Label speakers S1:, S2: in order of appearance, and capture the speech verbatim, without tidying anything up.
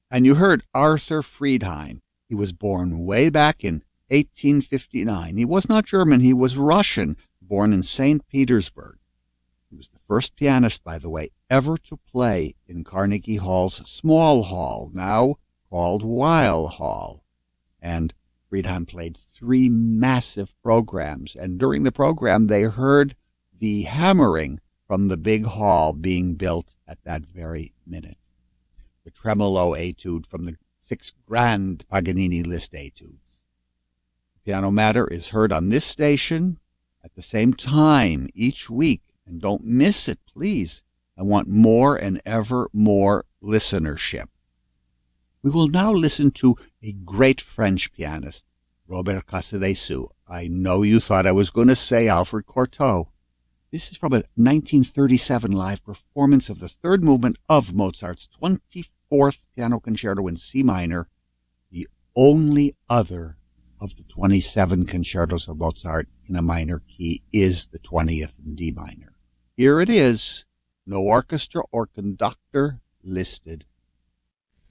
S1: And you heard Arthur Friedheim. He was born way back in eighteen fifty-nine. He was not German, he was Russian, born in Saint Petersburg. He was the first pianist, by the way, ever to play in Carnegie Hall's small hall, now called Weill Hall. And Friedheim played three massive programs, and during the program they heard the hammering from the big hall being built at that very minute. The tremolo etude from the six grand Paganini Liszt etudes. Piano Matter is heard on this station at the same time each week, and don't miss it, please. I want more and ever more listenership. We will now listen to a great French pianist, Robert Casadesus. I know you thought I was going to say Alfred Cortot. This is from a nineteen thirty-seven live performance of the third movement of Mozart's twenty-fourth Piano Concerto in C minor, the only other of the twenty-seven concertos of Mozart in a minor key is the twentieth in D minor. Here it is, no orchestra or conductor listed.